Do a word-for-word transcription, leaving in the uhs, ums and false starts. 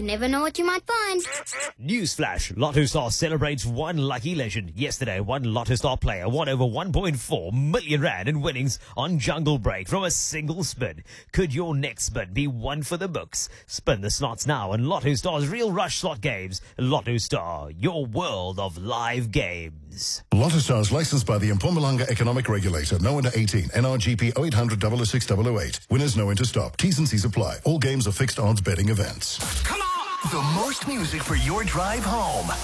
You never know what you might find. Newsflash, Lotto Star celebrates one lucky legend. Yesterday, one Lotto Star player won over one point four million rand in winnings on Jungle Break from a single spin. Could your next spin be one for the books? Spin the slots now on Lotto Star's Real Rush slot games. Lotto Star, your world of live games. Lotto Star is licensed by the Mpumalanga Economic Regulator. No under eighteen. N R G P oh eight hundred, double oh six, double oh eight. Winners know when to stop. T's and C's apply. All games are fixed odds betting events. Come on! The most music for your drive home.